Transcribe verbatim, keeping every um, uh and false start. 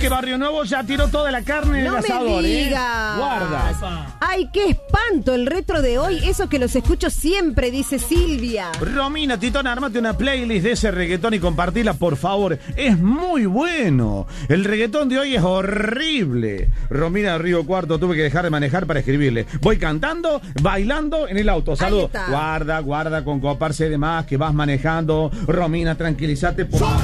que Barrio Nuevo ya tiró toda la carne No del me asador, digas. ¿eh? Guarda. Ay, qué espanto el retro de hoy. Eso que los escucho siempre, dice Silvia. Romina, Titón, armate una playlist de ese reggaetón y compartila, por favor. Es muy bueno. El reggaetón de hoy es horrible. Romina Río Cuarto, tuve que dejar de manejar para escribirle. Voy cantando, bailando en el auto. Saludos. Guarda, guarda con coparse de más, que vas manejando. Romina, tranquilízate. Por...